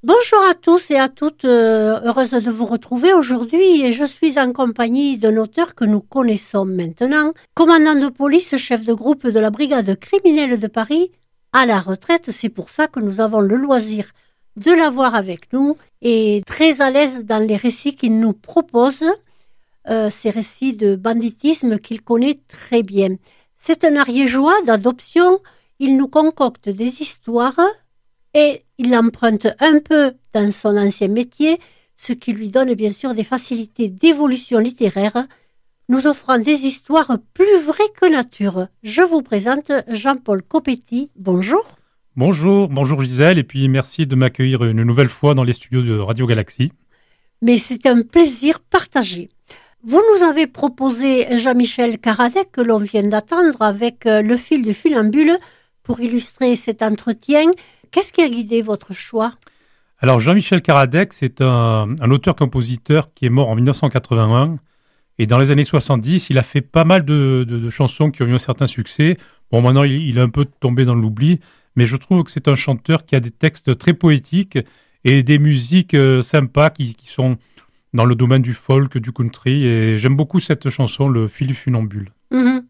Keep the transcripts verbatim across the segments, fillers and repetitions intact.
Bonjour à tous et à toutes, euh, heureuse de vous retrouver aujourd'hui et je suis en compagnie d'un auteur que nous connaissons maintenant, commandant de police, chef de groupe de la brigade criminelle de Paris, à la retraite. C'est pour ça que nous avons le loisir de l'avoir avec nous et très à l'aise dans les récits qu'il nous propose, euh, ces récits de banditisme qu'il connaît très bien. C'est un ariégeois d'adoption, il nous concocte des histoires et il emprunte un peu dans son ancien métier, ce qui lui donne bien sûr des facilités d'évolution littéraire, nous offrant des histoires plus vraies que nature. Je vous présente Jean-Paul Copetti. Bonjour. Bonjour, bonjour Gisèle, et puis merci de m'accueillir une nouvelle fois dans les studios de Radio Galaxie. Mais c'est un plaisir partagé. Vous nous avez proposé Jean-Michel Karadec, que l'on vient d'attendre, avec Le fil du funambule, pour illustrer cet entretien. Qu'est-ce qui a guidé votre choix ? Alors Jean-Michel Karadec, c'est un, un auteur-compositeur qui est mort en dix-neuf cent quatre-vingt-un. Et dans les années soixante-dix, il a fait pas mal de, de, de chansons qui ont eu un certain succès. Bon, maintenant, il, il est un peu tombé dans l'oubli, mais je trouve que c'est un chanteur qui a des textes très poétiques et des musiques euh, sympas qui, qui sont dans le domaine du folk, du country. Et j'aime beaucoup cette chanson, Le fil du funambule. Mmh.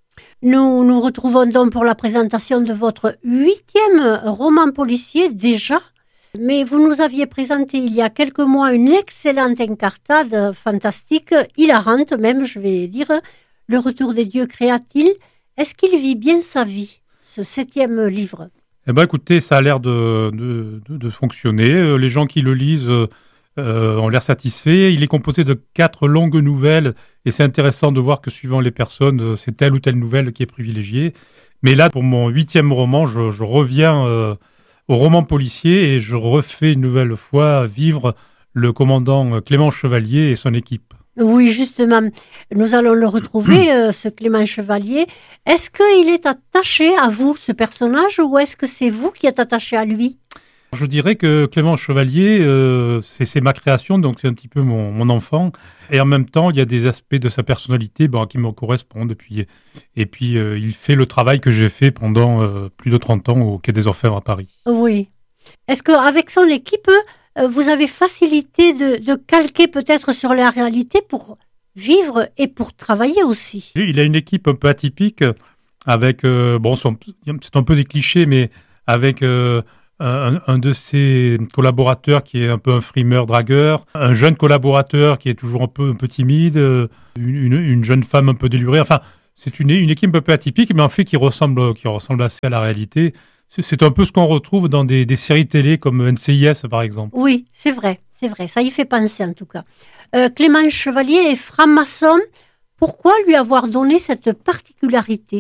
Nous nous retrouvons donc pour la présentation de votre huitième roman policier déjà. Mais vous nous aviez présenté il y a quelques mois une excellente incartade, fantastique, hilarante même, je vais dire, Le retour des dieux créa-t-il. Est-ce qu'il vit bien sa vie, ce septième livre ? Eh bien, écoutez, ça a l'air de, de, de, de fonctionner. Les gens qui le lisent euh, ont l'air satisfaits. Il est composé de quatre longues nouvelles et c'est intéressant de voir que suivant les personnes, c'est telle ou telle nouvelle qui est privilégiée. Mais là, pour mon huitième roman, je, je reviens euh, au roman policier et je refais une nouvelle fois vivre le commandant Clément Chevalier et son équipe. Oui, justement, nous allons le retrouver, euh, ce Clément Chevalier. Est-ce qu'il est attaché à vous, ce personnage, ou est-ce que c'est vous qui êtes attaché à lui ? Je dirais que Clément Chevalier, euh, c'est, c'est ma création, donc c'est un petit peu mon, mon enfant. Et en même temps, il y a des aspects de sa personnalité bon, qui me correspondent. Et puis, et puis euh, il fait le travail que j'ai fait pendant euh, plus de trente ans au Quai des Orfèvres à Paris. Oui. Est-ce qu'avec son équipe, euh, vous avez facilité de, de calquer peut-être sur la réalité pour vivre et pour travailler aussi ? Il a une équipe un peu atypique, avec, euh, bon, c'est un peu des clichés, mais avec... Euh, Un, un de ses collaborateurs qui est un peu un frimeur dragueur, un jeune collaborateur qui est toujours un peu, un peu timide, une, une jeune femme un peu délurée. Enfin, c'est une, une équipe un peu atypique, mais en fait qui ressemble, qui ressemble assez à la réalité. C'est, c'est un peu ce qu'on retrouve dans des, des séries télé comme N C I S, par exemple. Oui, c'est vrai, c'est vrai. Ça y fait penser, en tout cas. Euh, Clément Chevalier est franc-maçon. Pourquoi lui avoir donné cette particularité ?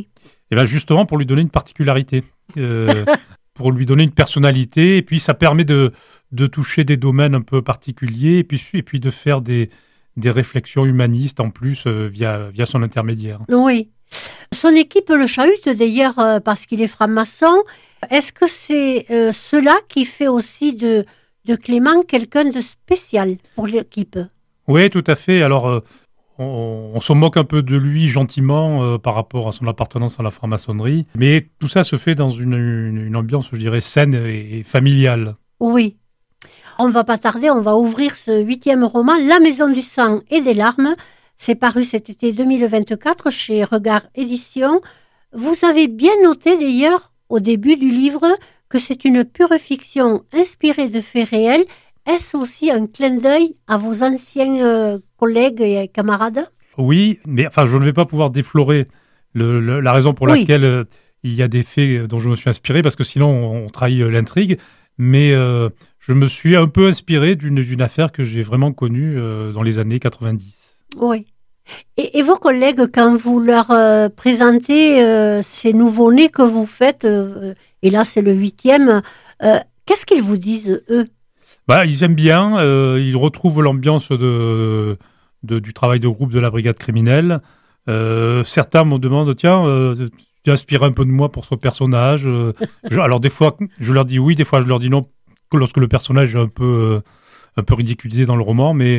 Eh bien, justement, pour lui donner une particularité. Euh, pour lui donner une personnalité, et puis ça permet de, de toucher des domaines un peu particuliers, et puis, et puis de faire des, des réflexions humanistes en plus euh, via, via son intermédiaire. Oui. Son équipe le chahute d'ailleurs euh, parce qu'il est franc-maçon. Est-ce que c'est euh, cela qui fait aussi de, de Clément quelqu'un de spécial pour l'équipe ? Oui, tout à fait. Alors, euh, on, on se moque un peu de lui gentiment euh, par rapport à son appartenance à la franc-maçonnerie, mais tout ça se fait dans une, une, une ambiance, je dirais, saine et, et familiale. Oui. On ne va pas tarder, on va ouvrir ce huitième roman, La Maison du sang et des larmes. C'est paru cet été deux mille vingt-quatre chez Regard Éditions. Vous avez bien noté d'ailleurs, au début du livre, que c'est une pure fiction inspirée de faits réels. Est-ce aussi un clin d'œil à vos anciens euh, collègues et camarades ? Oui, mais enfin, je ne vais pas pouvoir déflorer le, le, la raison pour laquelle oui. euh, il y a des faits dont je me suis inspiré, parce que sinon on, on trahit euh, l'intrigue. Mais euh, je me suis un peu inspiré d'une, d'une affaire que j'ai vraiment connue euh, dans les années quatre-vingt-dix. Oui. Et, et vos collègues, quand vous leur euh, présentez euh, ces nouveaux-nés que vous faites, euh, et là c'est le huitième, euh, qu'est-ce qu'ils vous disent, eux ? Bah, ils aiment bien, euh, ils retrouvent l'ambiance de, de, du travail de groupe de la brigade criminelle. Euh, certains me demandent, tiens, euh, tu inspires un peu de moi pour ce personnage. Euh, je, alors des fois, je leur dis oui, des fois je leur dis non, lorsque le personnage est un peu, euh, un peu ridiculisé dans le roman. Mais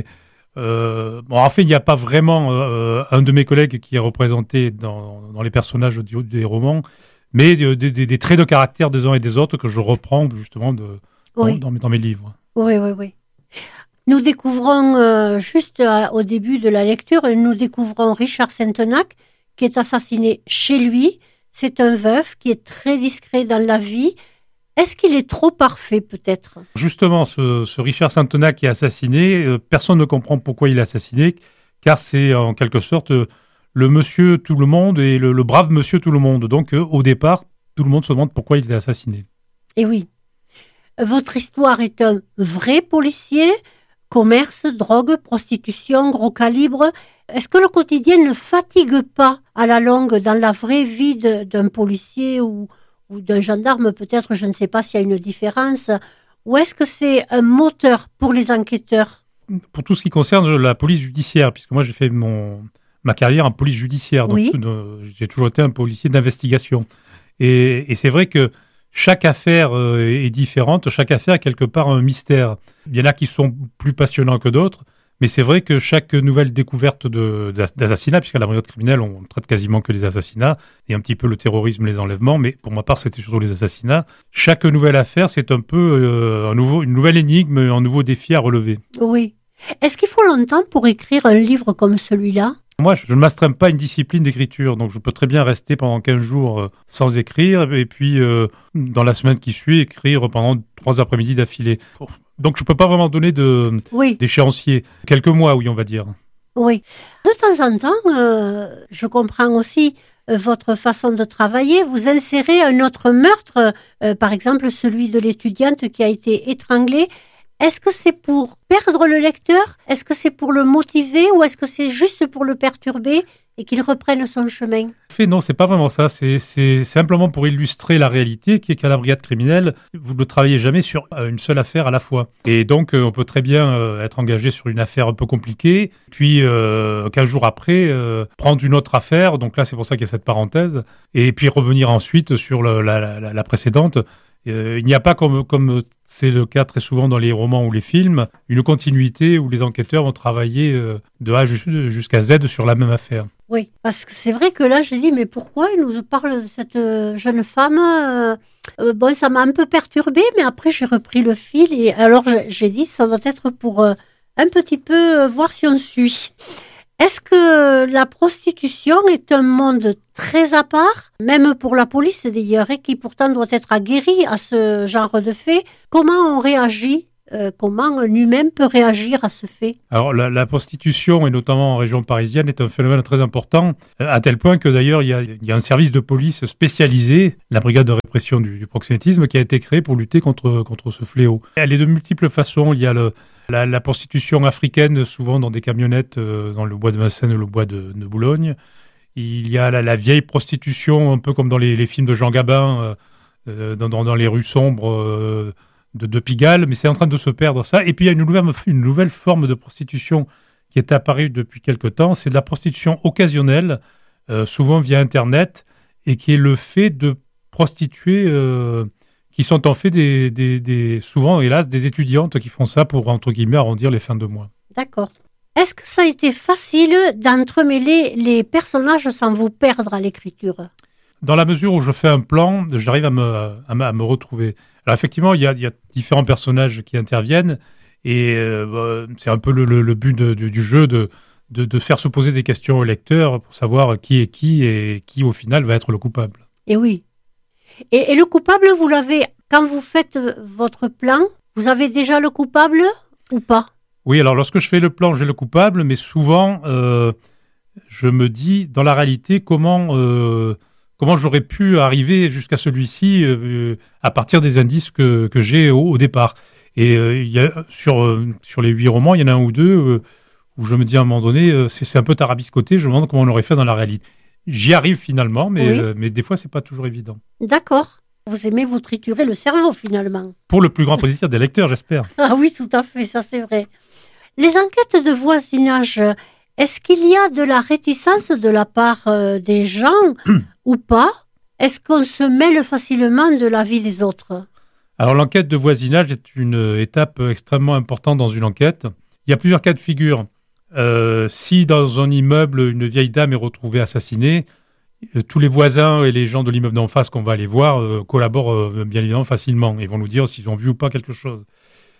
euh, bon, en fait, il n'y a pas vraiment euh, un de mes collègues qui est représenté dans, dans les personnages du, des romans, mais des, des, des traits de caractère des uns et des autres que je reprends justement de, oui. dans, dans, mes, dans mes livres. Oui, oui, oui. Nous découvrons, euh, juste à, au début de la lecture, nous découvrons Richard Centenac qui est assassiné chez lui. C'est un veuf qui est très discret dans la vie. Est-ce qu'il est trop parfait, peut-être ? Justement, ce, ce Richard Centenac qui est assassiné, euh, personne ne comprend pourquoi il est assassiné, car c'est en quelque sorte euh, le monsieur tout le monde et le, le brave monsieur tout le monde. Donc, euh, au départ, tout le monde se demande pourquoi il est assassiné. Et oui. Votre histoire est un vrai policier, commerce, drogue, prostitution, gros calibre. Est-ce que le quotidien ne fatigue pas à la longue dans la vraie vie de, d'un policier ou, ou d'un gendarme, peut-être, je ne sais pas s'il y a une différence, ou est-ce que c'est un moteur pour les enquêteurs ? Pour tout ce qui concerne la police judiciaire, puisque moi j'ai fait mon, ma carrière en police judiciaire, donc oui. euh, j'ai toujours été un policier d'investigation. Et, et c'est vrai que chaque affaire euh, est différente, chaque affaire a quelque part un mystère. Il y en a qui sont plus passionnants que d'autres, mais c'est vrai que chaque nouvelle découverte de, d'assassinat, puisqu'à la brigade criminelle, on traite quasiment que les assassinats, et un petit peu le terrorisme, les enlèvements, mais pour ma part, c'était surtout les assassinats. Chaque nouvelle affaire, c'est un peu euh, un nouveau, une nouvelle énigme, un nouveau défi à relever. Oui. Est-ce qu'il faut longtemps pour écrire un livre comme celui-là ? Moi, je ne m'astreins pas à une discipline d'écriture, donc je peux très bien rester pendant quinze jours euh, sans écrire, et puis euh, dans la semaine qui suit, écrire pendant trois après-midi d'affilée. Donc je ne peux pas vraiment donner de, oui. d'échéancier. Quelques mois, oui, on va dire. Oui. De temps en temps, euh, je comprends aussi euh, votre façon de travailler. Vous insérez un autre meurtre, euh, par exemple celui de l'étudiante qui a été étranglée. Est-ce que c'est pour perdre le lecteur ? Est-ce que c'est pour le motiver ou est-ce que c'est juste pour le perturber et qu'il reprenne son chemin ? Fait, non, c'est pas vraiment ça. C'est, c'est simplement pour illustrer la réalité qui est qu'à la brigade criminelle, vous ne travaillez jamais sur une seule affaire à la fois. Et donc, on peut très bien euh, être engagé sur une affaire un peu compliquée, puis euh, quinze jours après, euh, prendre une autre affaire. Donc là, c'est pour ça qu'il y a cette parenthèse. Et puis revenir ensuite sur le, la, la, la précédente. Euh, il n'y a pas, comme, comme c'est le cas très souvent dans les romans ou les films, une continuité où les enquêteurs vont travailler euh, de A jusqu'à Z sur la même affaire. Oui, parce que c'est vrai que là, j'ai dit, mais pourquoi il nous parle de cette jeune femme euh, euh, Bon, ça m'a un peu perturbée, mais après, j'ai repris le fil. Et alors, j'ai dit, ça doit être pour euh, un petit peu euh, voir si on suit. Est-ce que la prostitution est un monde très à part, même pour la police d'ailleurs, et qui pourtant doit être aguerrie à ce genre de fait ? Comment on réagit ? Euh, comment un humain peut réagir à ce fait ? Alors la, la prostitution, et notamment en région parisienne, est un phénomène très important, à tel point que d'ailleurs il y a, il y a un service de police spécialisé, la brigade de répression du, du proxénétisme, qui a été créé pour lutter contre, contre ce fléau. Elle est de multiples façons. Il y a le La, la prostitution africaine, souvent dans des camionnettes euh, dans le bois de Vincennes ou le bois de, de Boulogne. Il y a la, la vieille prostitution, un peu comme dans les, les films de Jean Gabin, euh, dans, dans, dans les rues sombres euh, de, de Pigalle, mais c'est en train de se perdre ça. Et puis il y a une nouvelle, une nouvelle forme de prostitution qui est apparue depuis quelque temps, c'est de la prostitution occasionnelle, euh, souvent via Internet, et qui est le fait de prostituer... Euh, qui sont en fait des, des, des, souvent, hélas, des étudiantes qui font ça pour, entre guillemets, arrondir les fins de mois. D'accord. Est-ce que ça a été facile d'entremêler les personnages sans vous perdre à l'écriture ? Dans la mesure où je fais un plan, j'arrive à me, à me, à me retrouver. Alors effectivement, il y a, il y a différents personnages qui interviennent, et euh, c'est un peu le, le, le but de, du, du jeu de, de, de faire se poser des questions au lecteur pour savoir qui est qui et qui, au final, va être le coupable. Et oui. Et, et le coupable, vous l'avez, quand vous faites votre plan, vous avez déjà le coupable ou pas ? Oui, alors lorsque je fais le plan, j'ai le coupable, mais souvent, euh, je me dis, dans la réalité, comment, euh, comment j'aurais pu arriver jusqu'à celui-ci euh, à partir des indices que, que j'ai au, au départ. Et euh, il y a, sur, euh, sur les huit romans, il y en a un ou deux euh, où je me dis à un moment donné, euh, c'est, c'est un peu tarabiscoté, je me demande comment on aurait fait dans la réalité. J'y arrive finalement, mais, oui. euh, mais des fois, c'est pas toujours évident. D'accord. Vous aimez vous triturer le cerveau, finalement. Pour le plus grand plaisir des lecteurs, j'espère. Ah oui, tout à fait, ça c'est vrai. Les enquêtes de voisinage, est-ce qu'il y a de la réticence de la part euh, des gens ou pas ? Est-ce qu'on se mêle facilement de la vie des autres ? Alors, l'enquête de voisinage est une étape extrêmement importante dans une enquête. Il y a plusieurs cas de figure. Euh, si dans un immeuble, une vieille dame est retrouvée assassinée, euh, tous les voisins et les gens de l'immeuble d'en face qu'on va aller voir euh, collaborent euh, bien évidemment facilement et vont nous dire s'ils ont vu ou pas quelque chose.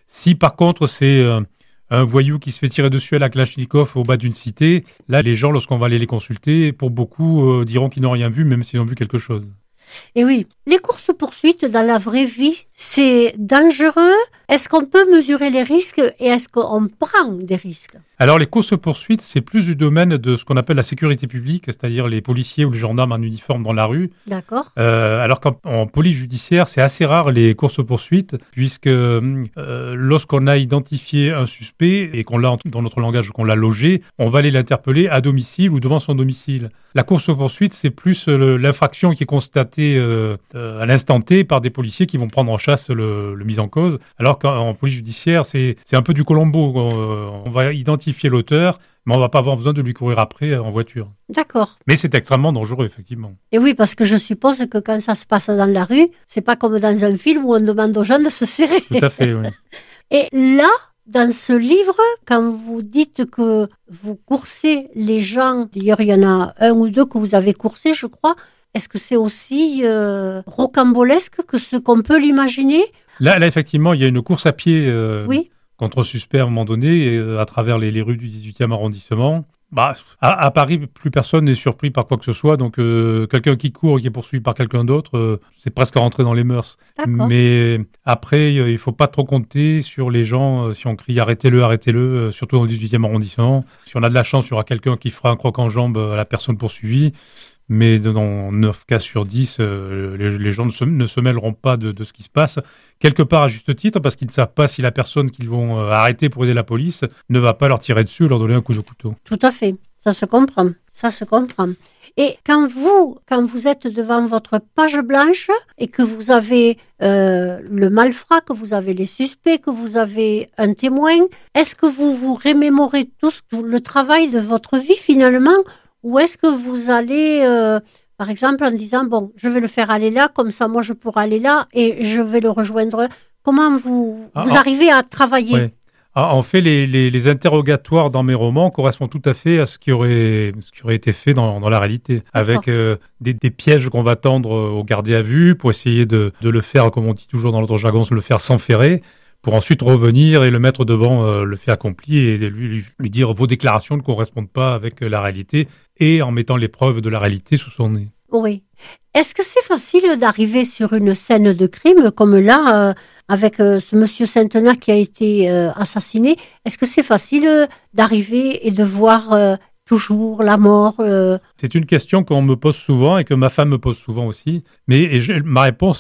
Si par contre c'est euh, un voyou qui se fait tirer dessus à la Kalachnikov au bas d'une cité, là les gens, lorsqu'on va aller les consulter, pour beaucoup euh, diront qu'ils n'ont rien vu, même s'ils ont vu quelque chose. Et oui, les courses-poursuites dans la vraie vie, c'est dangereux. Est-ce qu'on peut mesurer les risques et est-ce qu'on prend des risques? Alors les courses-poursuites, c'est plus du domaine de ce qu'on appelle la sécurité publique, c'est-à-dire les policiers ou les gendarmes en uniforme dans la rue. D'accord. Euh, alors qu'en en police judiciaire, c'est assez rare les courses-poursuites, puisque euh, lorsqu'on a identifié un suspect et qu'on l'a, dans notre langage, qu'on l'a logé, on va aller l'interpeller à domicile ou devant son domicile. La course-poursuite, c'est plus euh, l'infraction qui est constatée euh, euh, à l'instant T par des policiers qui vont prendre en chasse le, le mis en cause, alors qu'en police judiciaire, c'est, c'est un peu du Colombo. On, on va identifier l'auteur, mais on ne va pas avoir besoin de lui courir après en voiture. D'accord. Mais c'est extrêmement dangereux, effectivement. Et oui, parce que je suppose que quand ça se passe dans la rue, c'est pas comme dans un film où on demande aux gens de se serrer. Tout à fait, oui. Et là, dans ce livre, quand vous dites que vous coursez les gens, d'ailleurs il y en a un ou deux que vous avez coursés, je crois, est-ce que c'est aussi euh, rocambolesque que ce qu'on peut l'imaginer? Là, là, effectivement, il y a une course à pied euh, oui. contre suspect à un moment donné, euh, à travers les, les rues du dix-huitième arrondissement. Bah, à, à Paris, plus personne n'est surpris par quoi que ce soit. Donc, euh, quelqu'un qui court et qui est poursuivi par quelqu'un d'autre, euh, c'est presque rentré dans les mœurs. D'accord. Mais après, euh, il ne faut pas trop compter sur les gens. Euh, si on crie « arrêtez-le, arrêtez-le euh, » surtout dans le dix-huitième arrondissement. Si on a de la chance, il y aura quelqu'un qui fera un croc en jambe à la personne poursuivie. Mais dans neuf cas sur dix, euh, les, les gens ne se, ne se mêleront pas de, de ce qui se passe, quelque part à juste titre, parce qu'ils ne savent pas si la personne qu'ils vont euh, arrêter pour aider la police ne va pas leur tirer dessus ou leur donner un coup de couteau. Tout à fait, ça se comprend, ça se comprend. Et quand vous, quand vous êtes devant votre page blanche et que vous avez euh, le malfrat, que vous avez les suspects, que vous avez un témoin, est-ce que vous vous remémorez tous tout le travail de votre vie finalement? Ou est-ce que vous allez, euh, par exemple, en disant, bon, je vais le faire aller là, comme ça, moi, je pourrai aller là et je vais le rejoindre. Comment vous, ah, vous ah, arrivez à travailler? ouais. ah, En fait, les, les, les interrogatoires dans mes romans correspondent tout à fait à ce qui aurait, ce qui aurait été fait dans, dans la réalité, D'accord. avec euh, des, des pièges qu'on va tendre au gardé à vue pour essayer de, de le faire, comme on dit toujours dans notre jargon, le faire sans ferrer, pour ensuite revenir et le mettre devant euh, le fait accompli et lui, lui, lui dire vos déclarations ne correspondent pas avec la réalité et en mettant les preuves de la réalité sous son nez. Oui. Est-ce que c'est facile d'arriver sur une scène de crime comme là, euh, avec euh, ce monsieur Saint-Tenat qui a été euh, assassiné? Est-ce que c'est facile euh, d'arriver et de voir euh, toujours la mort euh... C'est une question qu'on me pose souvent et que ma femme me pose souvent aussi. Mais et je, ma réponse